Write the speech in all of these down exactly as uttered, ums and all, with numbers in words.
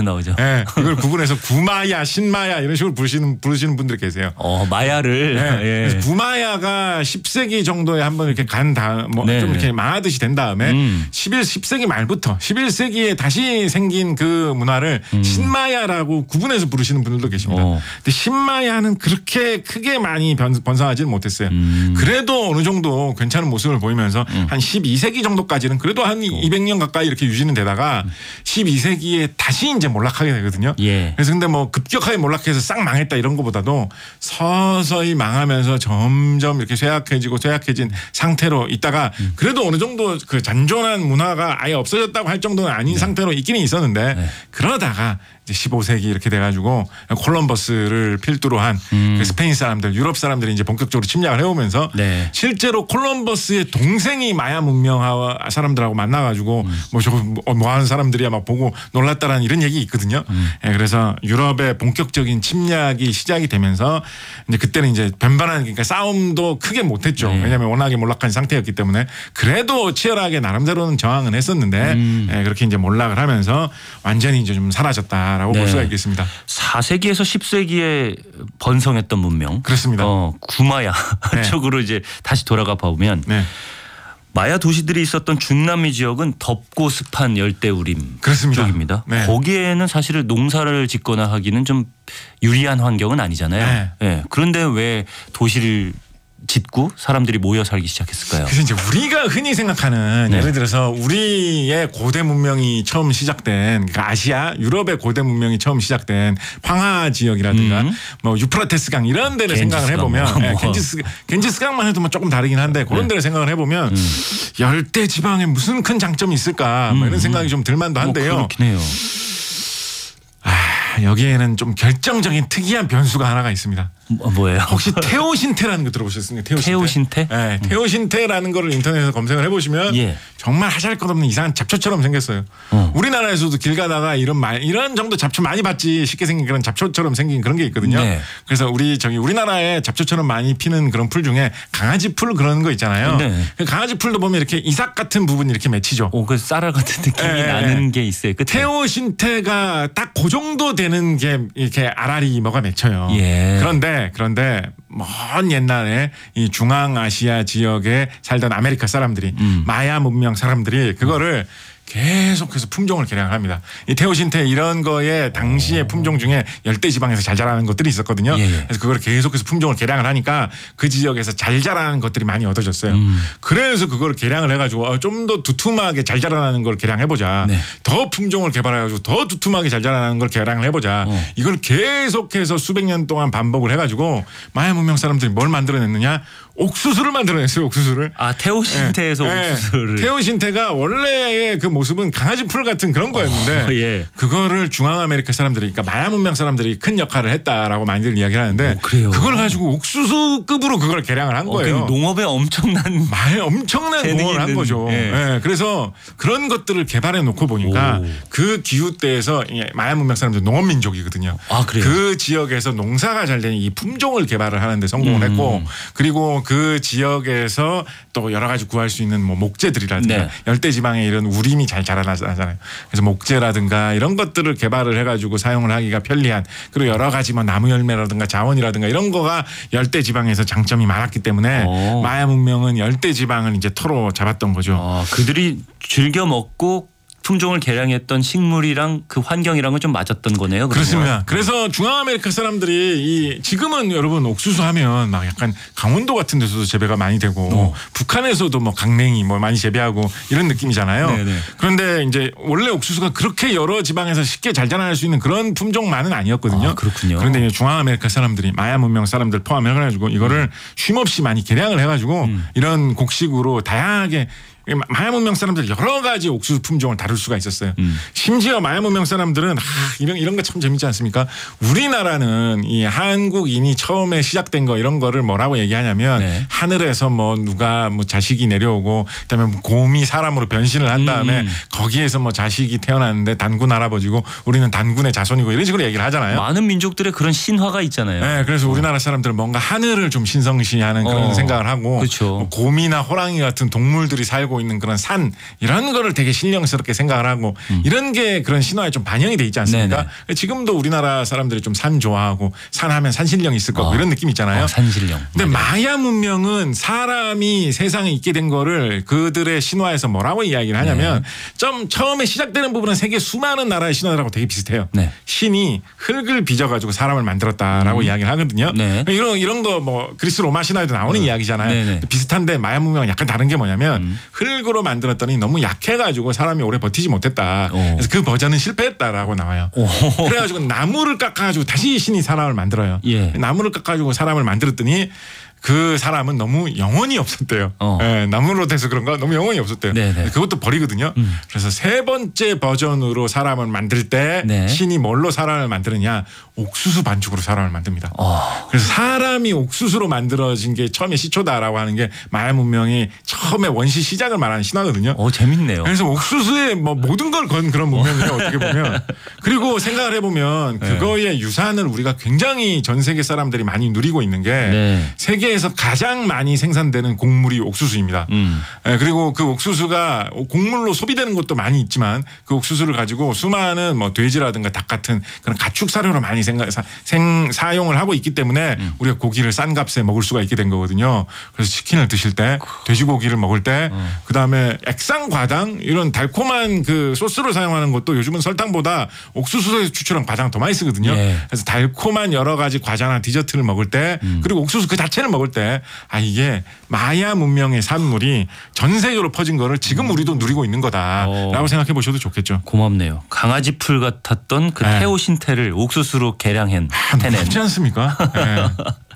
나오죠. 네, 이걸 구분해서 구마야, 신마야 이런 식으로 부르시는 부르시는 분들이 계세요. 어, 마야를. 네, 예. 그래서 구마야가 십 세기 정도에 한번 이렇게 간 다음 뭐 좀 이렇게 망하듯이 된 다음에 음. 십일, 십 세기 말부터 십일 세기에 다시 생긴 그 문화를 음. 신마야라고 구분해서 부르시는 분들도 계십니다. 어. 근데 신마야는 그렇게 크게 많이 변, 번성하지는 못했어요. 음. 그래도 어느 정도 괜찮은 모습을 보이면서 음. 한 십이 세기 정도까지는 그래도 한 어. 이백 년 가까이 이렇게 유지는 되다가 음. 십이 세기에 다시 이제 몰락하게 되거든요. 예. 그래서 근데 뭐 급격하게 몰락해서 싹 망했다 이런 것보다도 서서히 망하면서 점점 이렇게 쇠약해지고 쇠약해진 상태로 있다가 음. 그래도 어느 정도 그 잔존한 문화가 아예 없어졌다고 할 정도는 아닌 네. 상태로 있기는 있었는데 네. 그러다가 이제 십오 세기 이렇게 돼가지고 콜럼버스를 필두로 한 음. 스페인 사람들, 유럽 사람들이 이제 본격적으로 침략을 해오면서 네. 실제로 콜럼버스의 동생이 마야 문명 사람들하고 만나가지고 음. 뭐 저거 뭐 하는 사람들이야 막 보고 놀랐다라는 이런 얘기 있거든요. 음. 네, 그래서 유럽의 본격적인 침략이 시작이 되면서 이제 그때는 이제 변변한 그러니까 싸움도 크게 못했죠. 네. 왜냐하면 워낙에 몰락한 상태였기 때문에 그래도 치열하게 나름대로는 저항은 했었는데 음. 네, 그렇게 이제 몰락을 하면서 완전히 이제 좀 사라졌다. 라고 네. 볼 수가 있겠습니다. 사 세기에서 십 세기에 번성했던 문명. 그렇습니다. 어, 구마야 네. 쪽으로 이제 다시 돌아가 보면 네. 마야 도시들이 있었던 중남미 지역은 덥고 습한 열대우림 그렇습니다. 쪽입니다. 네. 거기에는 사실 농사를 짓거나 하기는 좀 유리한 환경은 아니잖아요. 네. 네. 그런데 왜 도시를 짓고 사람들이 모여 살기 시작했을까요? 그래서 이제 우리가 흔히 생각하는 네. 예를 들어서 우리의 고대 문명이 처음 시작된 그러니까 아시아, 유럽의 고대 문명이 처음 시작된 황하 지역이라든가 음. 뭐 유프라테스강 이런 데를 생각을 해보면 뭐. 네, 겐지스 겐지스강만 해도 뭐 조금 다르긴 한데 그런 네. 데를 생각을 해보면 음. 열대 지방에 무슨 큰 장점이 있을까 뭐 이런 생각이 좀 들만도 한데요. 뭐 그렇긴 해요. 아, 여기에는 좀 결정적인 특이한 변수가 하나가 있습니다. 뭐, 뭐예요? 혹시 테오신테라는 거 들어보셨습니까? 테오신테. 테오신테? 네, 테오신테라는 거를 인터넷에서 검색을 해보시면 예. 정말 하잘것없는 이상한 잡초처럼 생겼어요. 어. 우리나라에서도 길 가다가 이런 말 이런 정도 잡초 많이 봤지 쉽게 생긴 그런 잡초처럼 생긴 그런 게 있거든요. 네. 그래서 우리 저기 우리나라에 잡초처럼 많이 피는 그런 풀 중에 강아지 풀 그런 거 있잖아요. 네. 그 강아지 풀도 보면 이렇게 이삭 같은 부분이 이렇게 맺히죠. 오, 그 쌀알 같은 느낌이 네. 나는 게 있어요. 끝에. 테오신테가 딱 그 정도 되는 게 이렇게 알알이 뭐가 맺혀요. 예. 그런데 그런데 먼 옛날에 이 중앙아시아 지역에 살던 아메리카 사람들이 음. 마야 문명 사람들이 그거를 계속해서 품종을 개량을 합니다. 이 테오신테 이런 거에 당시의 품종 중에 열대 지방에서 잘 자라는 것들이 있었거든요. 예, 예. 그래서 그걸 계속해서 품종을 개량을 하니까 그 지역에서 잘 자라는 것들이 많이 얻어졌어요. 음. 그래서 그걸 개량을 해가지고 좀 더 두툼하게 잘 자라나는 걸 개량해보자. 네. 더 품종을 개발해가지고 더 두툼하게 잘 자라나는 걸 개량을 해보자. 어. 이걸 계속해서 수백 년 동안 반복을 해가지고 마야 문명 사람들이 뭘 만들어냈느냐? 옥수수를 만들어냈어요. 옥수수를. 아 테오신테에서 네. 옥수수를. 네. 테오신테가 원래의 그 모습은 강아지 풀 같은 그런 거였는데 어, 예. 그거를 중앙아메리카 사람들이 그러니까 마야 문명 사람들이 큰 역할을 했다라고 많이들 이야기를 하는데 오, 그래요? 그걸 가지고 옥수수급으로 그걸 개량을 한 거예요. 어, 농업에 엄청난 말 엄청난 농업을 한 거죠. 예. 네. 그래서 그런 것들을 개발해 놓고 보니까 오. 그 기후대에서 마야 문명 사람들 농업민족이거든요. 아, 그래요? 그 지역에서 농사가 잘 되는 이 품종을 개발을 하는데 성공을 음. 했고 그리고 그 지역에서 또 여러 가지 구할 수 있는 뭐 목재들이라든가 네. 열대 지방에 이런 우림이 잘 자라나잖아요. 그래서 목재라든가 이런 것들을 개발을 해가지고 사용을 하기가 편리한 그리고 여러 가지 뭐 나무 열매라든가 자원이라든가 이런 거가 열대 지방에서 장점이 많았기 때문에 오. 마야 문명은 열대 지방을 이제 토로 잡았던 거죠. 아, 그들이 즐겨 먹고 품종을 개량했던 식물이랑 그 환경이랑은 좀 맞았던 거네요. 그렇습니다. 그래서 중앙아메리카 사람들이 이 지금은 여러분 옥수수 하면 막 약간 강원도 같은 데서도 재배가 많이 되고 어. 북한에서도 뭐 강냉이 뭐 많이 재배하고 이런 느낌이잖아요. 네네. 그런데 이제 원래 옥수수가 그렇게 여러 지방에서 쉽게 잘 자랄 수 있는 그런 품종만은 아니었거든요. 아, 그렇군요. 그런데 이제 중앙아메리카 사람들이 마야 문명 사람들 포함해가지고 이거를 음. 쉼없이 많이 개량을 해가지고 음. 이런 곡식으로 다양하게 마야 문명 사람들 여러 가지 옥수수 품종을 다룰 수가 있었어요. 음. 심지어 마야 문명 사람들은 아, 이런 이런 거 참 재밌지 않습니까? 우리나라는 이 한국인이 처음에 시작된 거 이런 거를 뭐라고 얘기하냐면 네. 하늘에서 뭐 누가 뭐 자식이 내려오고 그다음에 곰이 사람으로 변신을 한 다음에 음. 거기에서 뭐 자식이 태어났는데 단군 할아버지고 우리는 단군의 자손이고 이런 식으로 얘기를 하잖아요. 많은 민족들의 그런 신화가 있잖아요. 네, 그래서 어. 우리나라 사람들은 뭔가 하늘을 좀 신성시하는 그런 어. 생각을 하고 그렇죠. 뭐 곰이나 호랑이 같은 동물들이 살고 내려오고 있는 그런 산 이런 거를 되게 신령스럽게 생각을 하고 음. 이런 게 그런 신화에 좀 반영이 돼 있지 않습니까? 네네. 지금도 우리나라 사람들이 좀 산 좋아하고 산 하면 산신령 있을 거고 어. 이런 느낌 있잖아요. 어, 산신령. 근데 맞아요. 마야 문명은 사람이 세상에 있게 된 거를 그들의 신화에서 뭐라고 이야기를 하냐면 네. 좀 처음에 시작되는 부분은 세계 수많은 나라의 신화들하고 되게 비슷해요. 네. 신이 흙을 빚어가지고 사람을 만들었다라고 음. 이야기를 하거든요. 네. 이런 이런 거 뭐 그리스 로마 신화에도 나오는 이야기잖아요. 네네. 비슷한데 마야 문명은 약간 다른 게 뭐냐면 음. 흙으로 만들었더니 너무 약해가지고 사람이 오래 버티지 못했다. 오. 그래서 그 버전은 실패했다라고 나와요. 오. 그래가지고 나무를 깎아가지고 다시 신이 사람을 만들어요. 예. 나무를 깎아가지고 사람을 만들었더니 그 사람은 너무 영혼이 없었대요. 어. 예, 나무로 돼서 그런가 너무 영혼이 없었대요. 네네. 그것도 버리거든요. 음. 그래서 세 번째 버전으로 사람을 만들 때 네. 신이 뭘로 사람을 만드느냐 옥수수 반죽으로 사람을 만듭니다. 어. 그래서 사람이 옥수수로 만들어진 게 처음에 시초다라고 하는 게 마야 문명이 처음에 원시 시작을 말하는 신화거든요. 어, 재밌네요. 그래서 옥수수에 뭐 모든 걸 건 그런 문명이에요. 어떻게 보면. 그리고 생각을 해보면 네. 그거의 유산을 우리가 굉장히 전 세계 사람들이 많이 누리고 있는 게 네. 세계에서 가장 많이 생산되는 곡물이 옥수수입니다. 음. 예, 그리고 그 옥수수가 곡물로 소비되는 것도 많이 있지만 그 옥수수를 가지고 수많은 뭐 돼지라든가 닭 같은 그런 가축 사료로 많이 생각, 사, 생, 사용을 하고 있기 때문에 음. 우리가 고기를 싼 값에 먹을 수가 있게 된 거거든요. 그래서 치킨을 드실 때 돼지고기를 먹을 때 어. 그다음에 액상 과당 이런 달콤한 그 소스를 사용하는 것도 요즘은 설탕보다 옥수수에서 추출한 과당 더 많이 쓰거든요. 예. 그래서 달콤한 여러 가지 과자나 디저트를 먹을 때 음. 그리고 옥수수 그 자체를 먹을 때 아 이게 마야 문명의 산물이 전 세계로 퍼진 거를 지금 우리도 누리고 있는 거다라고 어. 생각해 보셔도 좋겠죠. 고맙네요. 강아지 풀 같았던 그 네. 태오 신태를 옥수수로 개량한 아, 테넨. 무섭지 않습니까? 네.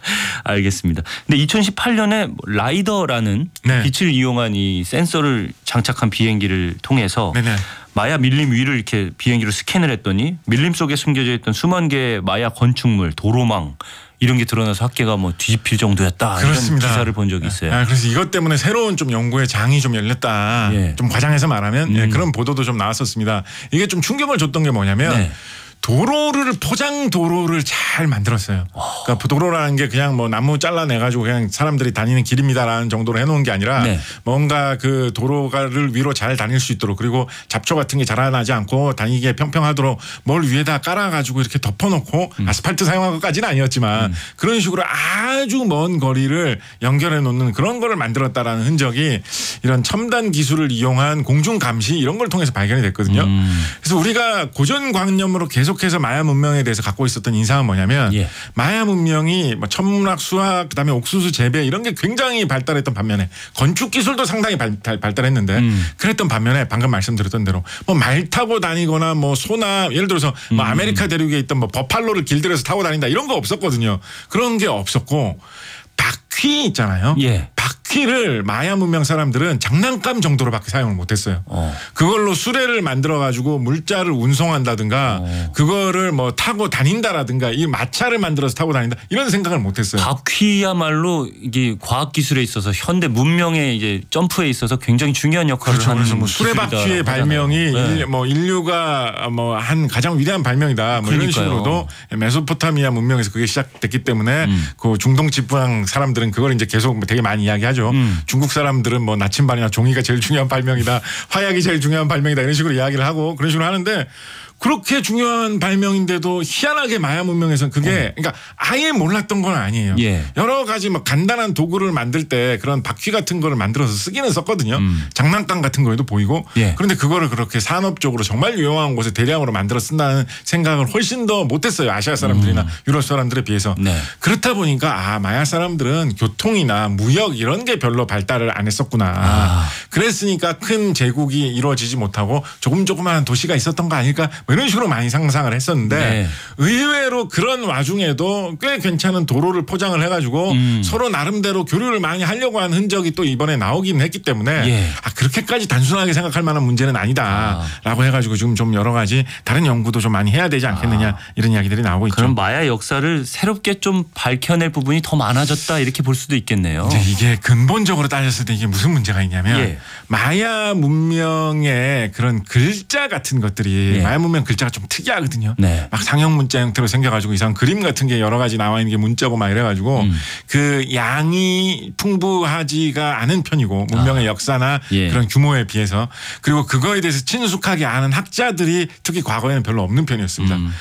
알겠습니다. 근데 이천십팔 년에 라이더라는 네. 빛을 이용한 이 센서를 장착한 비행기를 통해서 네네. 마야 밀림 위를 이렇게 비행기로 스캔을 했더니 밀림 속에 숨겨져 있던 수만 개의 마야 건축물, 도로망 이런 게 드러나서 학계가 뭐 뒤집힐 정도였다. 그렇습니다. 이런 기사를 본 적이 있어요. 아, 그래서 이것 때문에 새로운 좀 연구의 장이 좀 열렸다. 예. 좀 과장해서 말하면 예, 음. 그런 보도도 좀 나왔었습니다. 이게 좀 충격을 줬던 게 뭐냐면 네. 도로를 포장 도로를 잘 만들었어요. 그러니까 도로라는 게 그냥 뭐 나무 잘라내가지고 그냥 사람들이 다니는 길입니다라는 정도로 해놓은 게 아니라 네. 뭔가 그 도로가를 위로 잘 다닐 수 있도록 그리고 잡초 같은 게 자라나지 않고 다니기에 평평하도록 뭘 위에다 깔아가지고 이렇게 덮어놓고 음. 아스팔트 사용한 것까지는 아니었지만 그런 식으로 아주 먼 거리를 연결해 놓는 그런 거를 만들었다라는 흔적이 이런 첨단 기술을 이용한 공중 감시 이런 걸 통해서 발견이 됐거든요. 음. 그래서 우리가 고전관념으로 계속해서 마야 문명에 대해서 갖고 있었던 인상은 뭐냐면 예. 마야 문명이 뭐 천문학, 수학, 그다음에 옥수수 재배 이런 게 굉장히 발달했던 반면에 건축 기술도 상당히 발, 달 발달했는데 음. 그랬던 반면에 방금 말씀드렸던 대로 뭐 말 타고 다니거나 뭐 소나 예를 들어서 뭐 음. 아메리카 대륙에 있던 뭐 버팔로를 길들여서 타고 다닌다 이런 거 없었거든요. 그런 게 없었고 바퀴 있잖아요. 예. 바퀴를 마야 문명 사람들은 장난감 정도로밖에 사용을 못했어요. 어. 그걸로 수레를 만들어 가지고 물자를 운송한다든가 어. 그거를 뭐 타고 다닌다라든가 이 마차를 만들어서 타고 다닌다 이런 생각을 못했어요. 바퀴야말로 이게 과학 기술에 있어서 현대 문명의 이제 점프에 있어서 굉장히 중요한 역할을 그렇죠. 하는 그래서 뭐 수레바퀴의 기술이다라고 발명이 하잖아요. 네. 일, 뭐 인류가 뭐 한 가장 위대한 발명이다. 뭐 이런 그러니까요. 식으로도 메소포타미아 문명에서 그게 시작됐기 때문에 음. 그 중동 지방 사람들은 그걸 이제 계속 되게 많이 이야기하죠. 음. 중국 사람들은 뭐 나침반이나 종이가 제일 중요한 발명이다. 화약이 제일 중요한 발명이다. 이런 식으로 이야기를 하고 그런 식으로 하는데 그렇게 중요한 발명인데도 희한하게 마야 문명에서는 그게 그러니까 아예 몰랐던 건 아니에요. 예. 여러 가지 뭐 간단한 도구를 만들 때 그런 바퀴 같은 거를 만들어서 쓰기는 썼거든요. 음. 장난감 같은 거에도 보이고 예. 그런데 그거를 그렇게 산업적으로 정말 유용한 곳에 대량으로 만들어 쓴다는 생각을 훨씬 더 못했어요. 아시아 사람들이나 유럽 사람들에 비해서. 네. 그렇다 보니까 아 마야 사람들은 교통이나 무역 이런 게 별로 발달을 안 했었구나. 아. 그랬으니까 큰 제국이 이루어지지 못하고 조금 조그마한 도시가 있었던 거 아닐까 뭐 이런 식으로 많이 상상을 했었는데 네. 의외로 그런 와중에도 꽤 괜찮은 도로를 포장을 해가지고 음. 서로 나름대로 교류를 많이 하려고 한 흔적이 또 이번에 나오긴 했기 때문에 예. 아 그렇게까지 단순하게 생각할 만한 문제는 아니다라고 해가지고 지금 좀 여러 가지 다른 연구도 좀 많이 해야 되지 않겠느냐 아. 이런 이야기들이 나오고 있죠. 그럼 마야 역사를 새롭게 좀 밝혀낼 부분이 더 많아졌다 이렇게 볼 수도 있겠네요. 이제 이게 근본적으로 따졌을 때 이게 무슨 문제가 있냐면 예. 마야 문명의 그런 글자 같은 것들이 예. 마야 문명 한자는 글자가 좀 특이하거든요. 네. 막 상형 문자 형태로 생겨가지고 이상 그림 같은 게 여러 가지 나와 있는 게 문자고 막 이래가지고 음. 그 양이 풍부하지가 않은 편이고 문명의 아. 역사나 예. 그런 규모에 비해서 그리고 그거에 대해서 친숙하게 아는 학자들이 특히 과거에는 별로 없는 편이었습니다. 음.